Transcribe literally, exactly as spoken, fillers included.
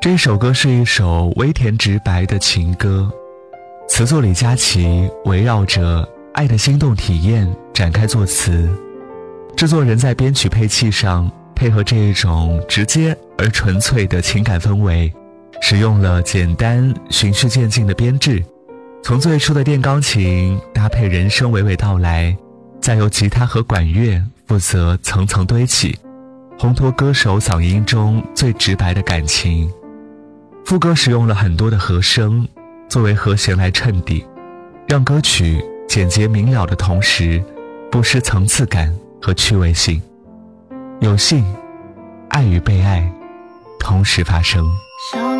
这首歌是一首微甜直白的情歌，词作李佳琦围绕着爱的心动体验展开作词，制作人在编曲配器上配合这一种直接而纯粹的情感氛围，使用了简单循序渐进的编制，从最初的电钢琴搭配人声娓娓道来，再由吉他和管乐负责层层堆起，烘托歌手嗓音中最直白的感情。副歌使用了很多的和声作为和弦来衬底，让歌曲简洁明了的同时不失层次感和趣味性。有幸爱与被爱同时发生。